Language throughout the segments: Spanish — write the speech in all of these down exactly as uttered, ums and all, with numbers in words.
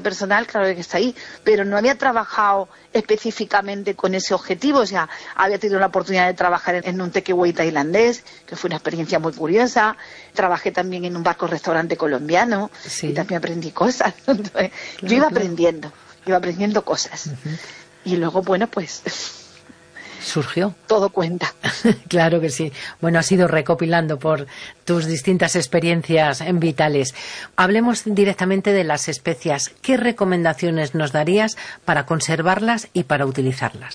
personal, claro que está ahí, pero no había trabajado específicamente con ese objetivo. O sea, había tenido la oportunidad de trabajar en, en un takeaway tailandés, que fue una experiencia muy curiosa. Trabajé también en un barco-restaurante colombiano, sí, y también aprendí cosas. Entonces, claro, yo iba claro. aprendiendo, iba aprendiendo cosas. Uh-huh. Y luego, bueno, pues... surgió. Todo cuenta. Claro que sí. Bueno, has ido recopilando por tus distintas experiencias vitales. Hablemos directamente de las especias. ¿Qué recomendaciones nos darías para conservarlas y para utilizarlas?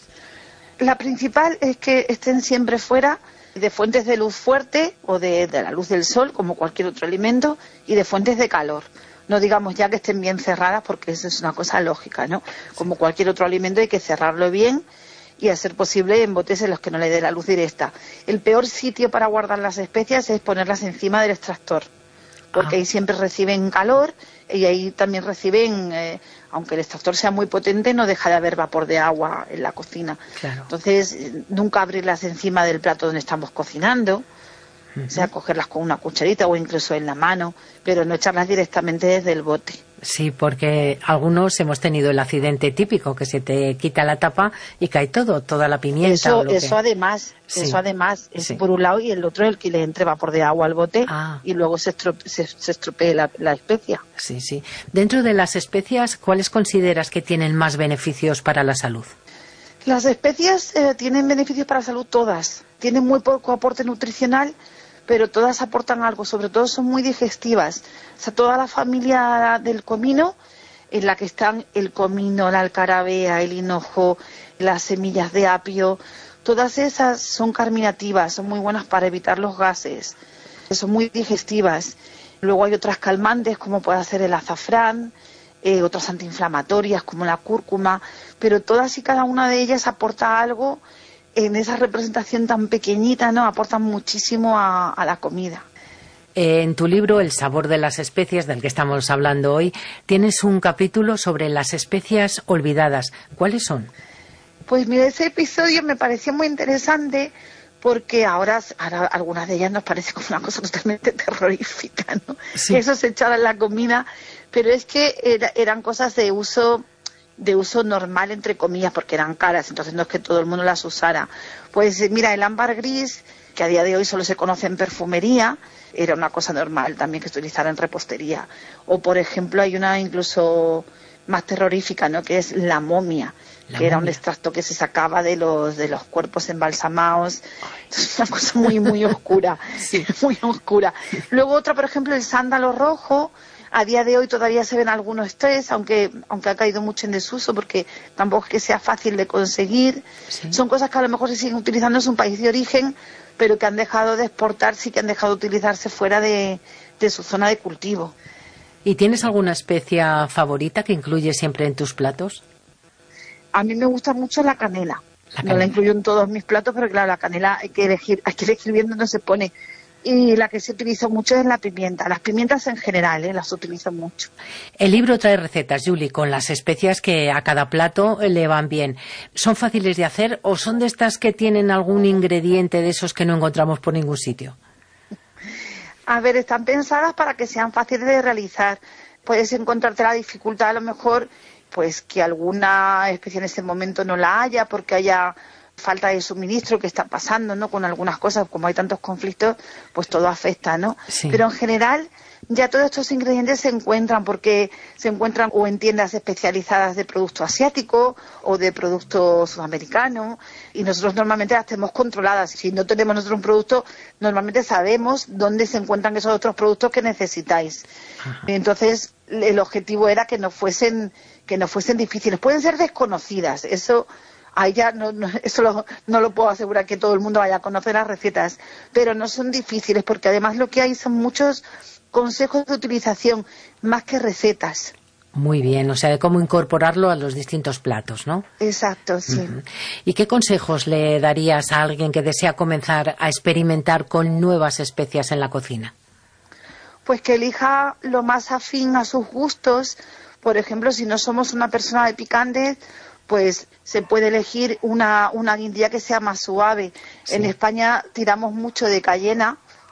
La principal es que estén siempre fuera de fuentes de luz fuerte o de, de la luz del sol, como cualquier otro alimento, y de fuentes de calor. No digamos ya que estén bien cerradas, porque eso es una cosa lógica, ¿no? Como cualquier otro alimento hay que cerrarlo bien y a ser posible en botes en los que no le dé la luz directa. El peor sitio para guardar las especias es ponerlas encima del extractor, porque ah. ahí siempre reciben calor y ahí también reciben, eh, aunque el extractor sea muy potente, no deja de haber vapor de agua en la cocina. Claro. Entonces, nunca abrirlas encima del plato donde estamos cocinando, uh-huh. o sea, cogerlas con una cucharita o incluso en la mano, pero no echarlas directamente desde el bote. Sí, porque algunos hemos tenido el accidente típico, que se te quita la tapa y cae todo, toda la pimienta. Eso, o lo eso que... además, sí. eso además, es sí. por un lado, y el otro el que le entre vapor de agua al bote ah. y luego se, estrop se, se estropee la, la especia. Sí, sí. Dentro de las especias, ¿cuáles consideras que tienen más beneficios para la salud? Las especias eh, tienen beneficios para la salud todas. Tienen muy poco aporte nutricional, pero todas aportan algo, sobre todo son muy digestivas. O sea, toda la familia del comino, en la que están el comino, la alcarabea, el hinojo, las semillas de apio, todas esas son carminativas, son muy buenas para evitar los gases, son muy digestivas. Luego hay otras calmantes, como puede ser el azafrán, eh, otras antiinflamatorias, como la cúrcuma, pero todas y cada una de ellas aporta algo. En esa representación tan pequeñita, ¿no? Aportan muchísimo a, a la comida. En tu libro El sabor de las especias, del que estamos hablando hoy, tienes un capítulo sobre las especias olvidadas. ¿Cuáles son? Pues mira, ese episodio me pareció muy interesante porque ahora, ahora algunas de ellas nos parece como una cosa totalmente terrorífica, ¿no? Sí. Eso se echaba en la comida, pero es que era, eran cosas de uso... de uso normal, entre comillas, porque eran caras, entonces no es que todo el mundo las usara. Pues mira, el ámbar gris, que a día de hoy solo se conoce en perfumería, era una cosa normal también que se utilizara en repostería. O, por ejemplo, hay una incluso más terrorífica, ¿no?, que es la momia, la que momia. Era un extracto que se sacaba de los de los cuerpos embalsamados. Es una cosa muy, muy oscura, sí. muy oscura. Luego otra, por ejemplo, el sándalo rojo. A día de hoy todavía se ven algunos test, aunque aunque ha caído mucho en desuso, porque tampoco es que sea fácil de conseguir. Sí. Son cosas que a lo mejor se siguen utilizando en su país de origen, pero que han dejado de exportarse y que han dejado de utilizarse fuera de, de su zona de cultivo. ¿Y tienes alguna especia favorita que incluyes siempre en tus platos? A mí me gusta mucho la canela. La canela. No la incluyo en todos mis platos, pero claro, la canela hay que elegir, hay que elegir bien dónde se pone. Y la que se utiliza mucho es la pimienta. Las pimientas en general, ¿eh? Las utilizo mucho. El libro trae recetas, Julie, con las especias que a cada plato le van bien. ¿Son fáciles de hacer o son de estas que tienen algún ingrediente de esos que no encontramos por ningún sitio? A ver, están pensadas para que sean fáciles de realizar. Puedes encontrarte la dificultad a lo mejor, pues que alguna especie en este momento no la haya, porque haya falta de suministro que está pasando, ¿no? Con algunas cosas, como hay tantos conflictos, pues todo afecta, ¿no? Sí. Pero en general ya todos estos ingredientes se encuentran, porque se encuentran o en tiendas especializadas de producto asiático o de producto sudamericano, y nosotros normalmente las tenemos controladas. Si no tenemos nosotros un producto, normalmente sabemos dónde se encuentran esos otros productos que necesitáis. Ajá. Entonces, el objetivo era que no fuesen, que no fuesen difíciles. Pueden ser desconocidas, eso... Ahí ya no, no, eso lo, no lo puedo asegurar que todo el mundo vaya a conocer las recetas, pero no son difíciles, porque además lo que hay son muchos consejos de utilización, más que recetas. Muy bien, o sea, de cómo incorporarlo a los distintos platos, ¿no? Exacto, sí. Uh-huh. ¿Y qué consejos le darías a alguien que desea comenzar a experimentar con nuevas especias en la cocina? Pues que elija lo más afín a sus gustos. Por ejemplo, si no somos una persona de picante, pues se puede elegir una, una guindilla que sea más suave. Sí. En España tiramos mucho de cayena,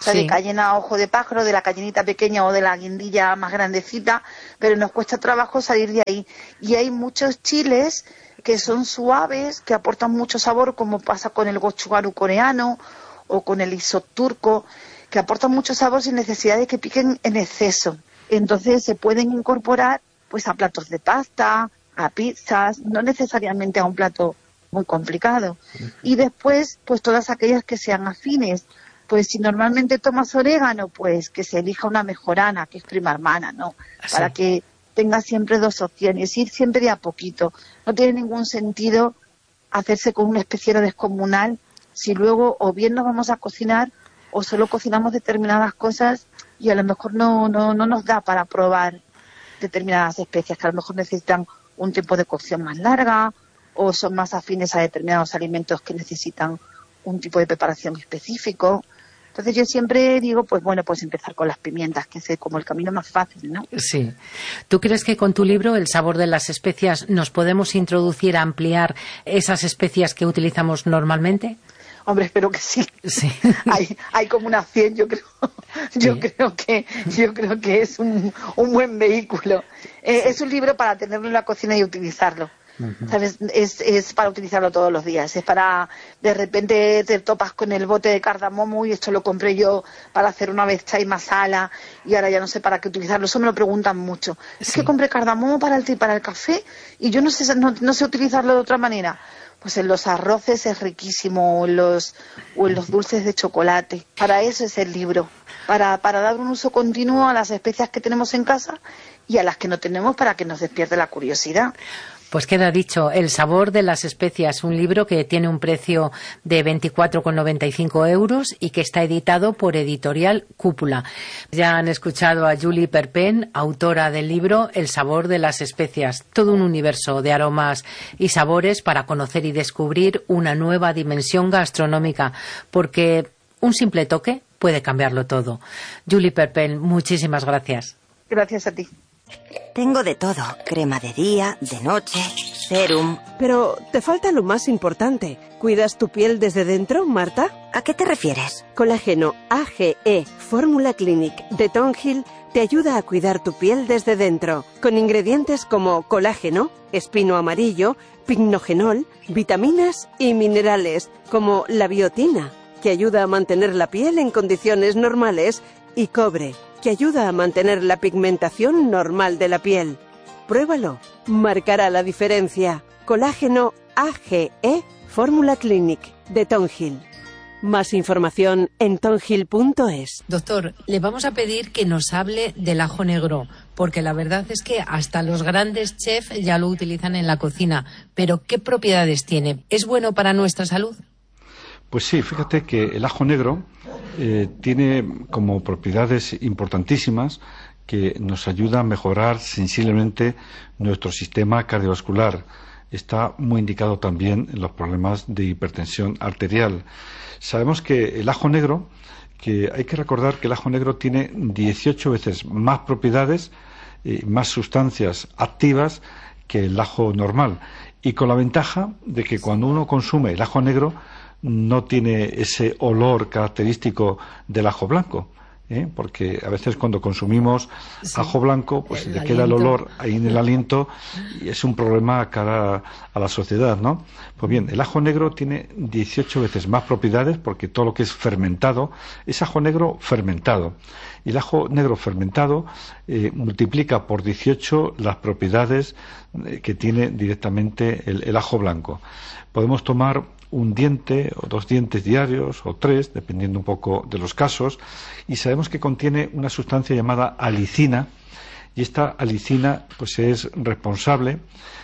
sea, sí. de cayena a ojo de pájaro, de la cayenita pequeña o de la guindilla más grandecita, pero nos cuesta trabajo salir de ahí. Y hay muchos chiles que son suaves, que aportan mucho sabor, como pasa con el gochugaru coreano o con el isot turco, que aportan mucho sabor sin necesidad de que piquen en exceso. Entonces se pueden incorporar pues a platos de pasta, a pizzas, no necesariamente a un plato muy complicado. Y después, pues todas aquellas que sean afines. Pues si normalmente tomas orégano, pues que se elija una mejorana, que es prima hermana, ¿no? Sí. Para que tenga siempre dos opciones, ir siempre de a poquito. No tiene ningún sentido hacerse con una especiero descomunal si luego o bien nos vamos a cocinar o solo cocinamos determinadas cosas y a lo mejor no, no, no nos da para probar determinadas especias que a lo mejor necesitan un tiempo de cocción más larga o son más afines a determinados alimentos que necesitan un tipo de preparación específico. Entonces yo siempre digo, pues bueno, pues empezar con las pimientas, que es como el camino más fácil, ¿no? Sí. ¿Tú crees que con tu libro, El sabor de las especias, nos podemos introducir a ampliar esas especias que utilizamos normalmente? Hombre, espero que sí. Sí. hay, hay como unas cien, yo creo. Yo Sí. creo que, yo creo que es un, un buen vehículo. Eh, Sí. Es un libro para tenerlo en la cocina y utilizarlo. Uh-huh. ¿Sabes? Es, es para utilizarlo todos los días. Es para, de repente te topas con el bote de cardamomo y esto lo compré yo para hacer una vez chai masala y ahora ya no sé para qué utilizarlo. Eso me lo preguntan mucho. Es Sí. que compré cardamomo para el té y para el café y yo no sé, no, no sé utilizarlo de otra manera. Pues en los arroces es riquísimo, o en los, o en los dulces de chocolate. Para eso es el libro, para, para dar un uso continuo a las especias que tenemos en casa y a las que no tenemos para que nos despierte la curiosidad. Pues queda dicho, El sabor de las especias, un libro que tiene un precio de veinticuatro con noventa y cinco euros y que está editado por Editorial Cúpula. Ya han escuchado a Julie Perpen, autora del libro El sabor de las especias, todo un universo de aromas y sabores para conocer y descubrir una nueva dimensión gastronómica, porque un simple toque puede cambiarlo todo. Julie Perpen, muchísimas gracias. Gracias a ti. Tengo de todo, crema de día, de noche, serum. Pero te falta lo más importante. ¿Cuidas tu piel desde dentro, Marta? ¿A qué te refieres? Colágeno A G E Fórmula Clinic de Tonhill te ayuda a cuidar tu piel desde dentro, con ingredientes como colágeno, espino amarillo, pignogenol, vitaminas y minerales, como la biotina, que ayuda a mantener la piel en condiciones normales, y cobre, que ayuda a mantener la pigmentación normal de la piel. Pruébalo, marcará la diferencia. Colágeno A G E Fórmula Clinic de Tonhill. Más información en tonhill punto es. Doctor, le vamos a pedir que nos hable del ajo negro, porque la verdad es que hasta los grandes chefs ya lo utilizan en la cocina. Pero, ¿qué propiedades tiene? ¿Es bueno para nuestra salud? Pues sí, fíjate que el ajo negro eh, tiene como propiedades importantísimas que nos ayuda a mejorar sensiblemente nuestro sistema cardiovascular. Está muy indicado también en los problemas de hipertensión arterial. Sabemos que el ajo negro, que hay que recordar que el ajo negro tiene dieciocho veces más propiedades, eh, más sustancias activas que el ajo normal. Y con la ventaja de que cuando uno consume el ajo negro no tiene ese olor característico del ajo blanco, ¿eh? Porque a veces cuando consumimos sí. ajo blanco, pues el le aliento. queda el olor ahí en el aliento y es un problema cara a la sociedad, ¿no? Pues bien, el ajo negro tiene dieciocho veces más propiedades porque todo lo que es fermentado es ajo negro fermentado. Y el ajo negro fermentado eh, multiplica por dieciocho las propiedades eh, que tiene directamente el, el ajo blanco. Podemos tomar un diente o dos dientes diarios o tres, dependiendo un poco de los casos, y sabemos que contiene una sustancia llamada alicina, y esta alicina pues es responsable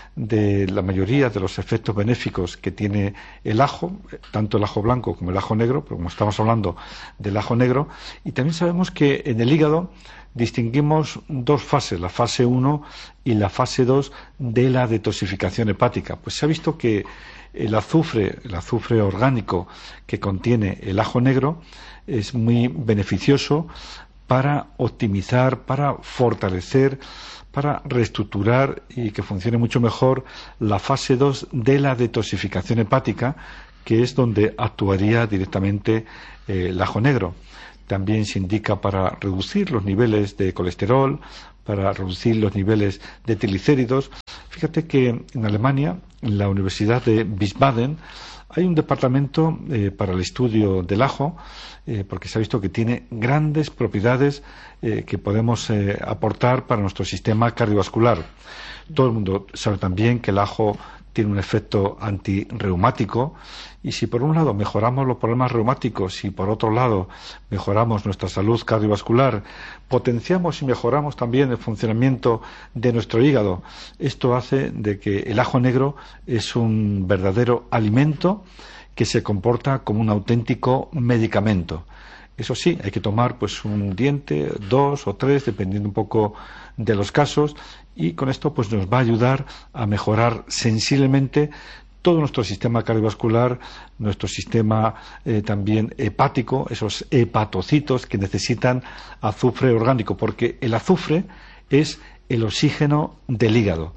de la mayoría de los efectos benéficos que tiene el ajo, tanto el ajo blanco como el ajo negro, pero como estamos hablando del ajo negro, y también sabemos que en el hígado distinguimos dos fases, la fase uno y la fase dos de la detoxificación hepática. Pues se ha visto que el azufre, el azufre orgánico que contiene el ajo negro es muy beneficioso para optimizar, para fortalecer, para reestructurar y que funcione mucho mejor la fase dos de la detoxificación hepática, que es donde actuaría directamente eh, el ajo negro. también se indica para reducir los niveles de colesterol, para reducir los niveles de triglicéridos. Fíjate que en Alemania, en la Universidad de Wiesbaden, hay un departamento eh, para el estudio del ajo, eh, porque se ha visto que tiene grandes propiedades eh, que podemos eh, aportar para nuestro sistema cardiovascular. Todo el mundo sabe también que el ajo tiene un efecto antirreumático, y si por un lado mejoramos los problemas reumáticos y por otro lado mejoramos nuestra salud cardiovascular, potenciamos y mejoramos también el funcionamiento de nuestro hígado. Esto hace de que el ajo negro es un verdadero alimento que se comporta como un auténtico medicamento. Eso sí, hay que tomar pues un diente, dos o tres, dependiendo un poco de los casos, y con esto pues nos va a ayudar a mejorar sensiblemente todo nuestro sistema cardiovascular, nuestro sistema eh, también hepático, esos hepatocitos que necesitan azufre orgánico, porque el azufre es el oxígeno del hígado.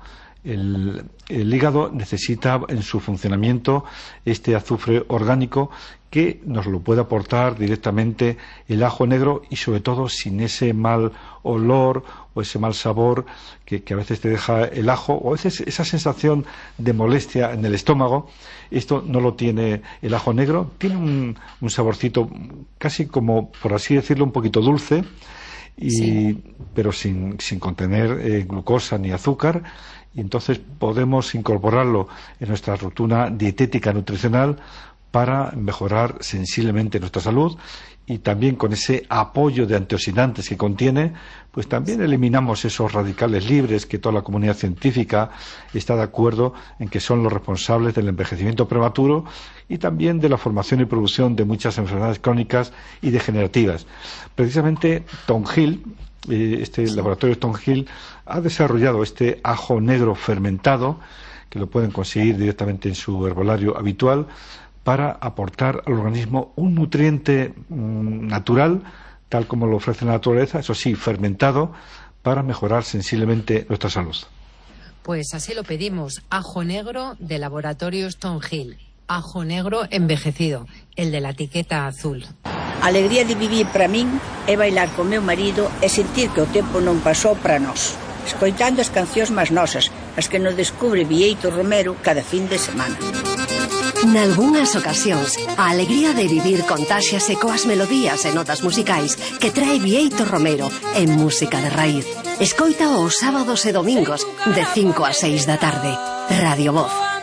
El, el hígado necesita en su funcionamiento este azufre orgánico que nos lo puede aportar directamente el ajo negro, y sobre todo sin ese mal olor o ese mal sabor que, que a veces te deja el ajo, o a veces esa sensación de molestia en el estómago. Esto no lo tiene el ajo negro. Tiene un, un saborcito casi como, por así decirlo, un poquito dulce, y, sí. pero sin, sin contener eh, glucosa ni azúcar. Y entonces podemos incorporarlo en nuestra rutina dietética nutricional para mejorar sensiblemente nuestra salud, y también con ese apoyo de antioxidantes que contiene, pues también eliminamos esos radicales libres que toda la comunidad científica está de acuerdo en que son los responsables del envejecimiento prematuro y también de la formación y producción de muchas enfermedades crónicas y degenerativas. Precisamente Thornhill, este laboratorio Thornhill, ha desarrollado este ajo negro fermentado, que lo pueden conseguir directamente en su herbolario habitual, para aportar al organismo un nutriente mmm, natural, tal como lo ofrece la naturaleza, eso sí, fermentado, para mejorar sensiblemente nuestra salud. Pues así lo pedimos, ajo negro de Laboratorios Thornhill, ajo negro envejecido, el de la etiqueta azul. A alegría de vivir para min é bailar co meu marido e sentir que o tempo non pasou para nós, escoitando as cancións máis nosas, as que nos descubre Bieito Romero cada fin de semana. Nalgúnas ocasións, a alegría de vivir contáxiase coas melodías e notas musicais que trae Bieito Romero en Música de Raíz. Escoita os sábados e domingos de cinco a seis da tarde. Radio Voz.